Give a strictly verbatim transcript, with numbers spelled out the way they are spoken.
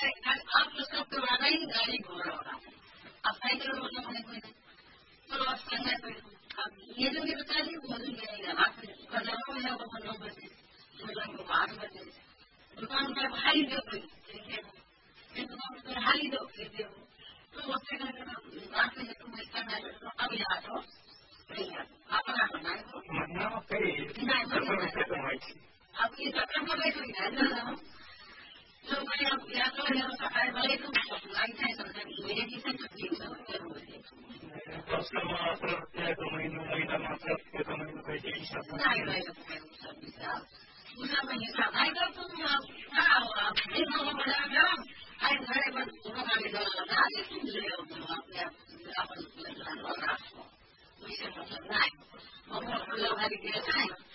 आप उसका पुराना ही गाड़ी घोड़ा हो रहा है। अब साइकिल रोकने वाले कोई नहीं, तो आप संघर्ष पे अब ये जो भी बता दी वो भी मिलेगा। आप बाजारों में जाओ तो नौ बजे, दुकान को आठ बजे, दुकान पर भाई दो कोई दुकान पर हाली दो दे तो उससे बात में तुम इसका मैं अब यहाँ तो आप बनाए अब ये सत्रह को बैठ है तो मैं अब या तो मेरे सफाई वाले तो लाइन है समझ मेरे किसी तकलीफ से उसका मात्र एक महीनों महीना मात्र एक महीनों का ये हिसाब नहीं रहेगा दूसरा मैं हिसाब नहीं कर तुम क्या हुआ एक लोगों को बना गया आई घरे पर दोनों का भी डर लगा ये तुम ले लो अपने अपन वैसे मतलब नहीं वो लोग हरी के